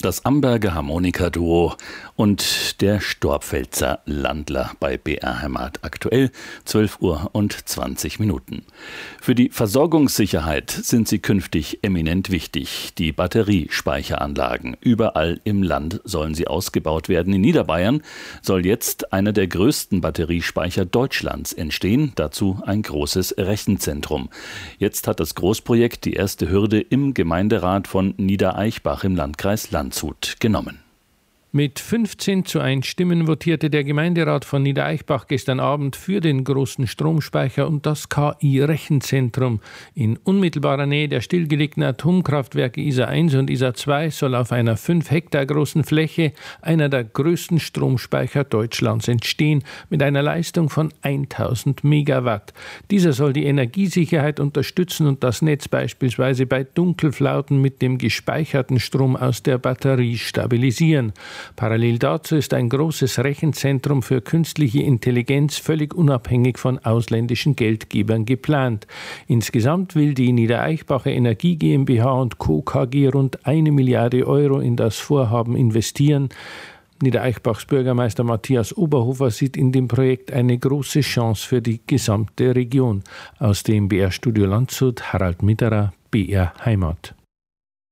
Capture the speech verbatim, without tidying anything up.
Das Amberger Harmonika-Duo und der Storpfälzer Landler bei B R Heimat aktuell, zwölf Uhr und zwanzig Minuten. Für die Versorgungssicherheit sind sie künftig eminent wichtig. Die Batteriespeicheranlagen. Überall im Land sollen sie ausgebaut werden. In Niederbayern soll jetzt einer der größten Batteriespeicher Deutschlands entstehen. Dazu ein großes Rechenzentrum. Jetzt hat das Großprojekt die erste Hürde im Gemeinderat von Niedereichbach im Landkreis Landshut genommen. Mit fünfzehn zu eins Stimmen votierte der Gemeinderat von Niedereichbach gestern Abend für den großen Stromspeicher und das K I-Rechenzentrum. In unmittelbarer Nähe der stillgelegten Atomkraftwerke I S A eins und I S A zwei soll auf einer fünf Hektar großen Fläche einer der größten Stromspeicher Deutschlands entstehen, mit einer Leistung von tausend Megawatt. Dieser soll die Energiesicherheit unterstützen und das Netz beispielsweise bei Dunkelflauten mit dem gespeicherten Strom aus der Batterie stabilisieren. Parallel dazu ist ein großes Rechenzentrum für künstliche Intelligenz völlig unabhängig von ausländischen Geldgebern geplant. Insgesamt will die Niedereichbacher Energie GmbH und Co. K G rund eine Milliarde Euro in das Vorhaben investieren. Niedereichbachs Bürgermeister Matthias Oberhofer sieht in dem Projekt eine große Chance für die gesamte Region. Aus dem B R-Studio Landshut, Harald Mitterer, B R Heimat.